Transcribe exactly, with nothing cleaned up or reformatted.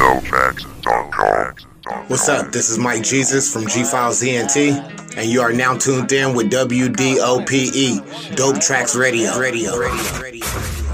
dope tracks dot com. What's up? This is Mike Jesus from G Files E N T, and you are now tuned in with W D O P E, Dope Tracks Radio. Radio, Radio, Radio.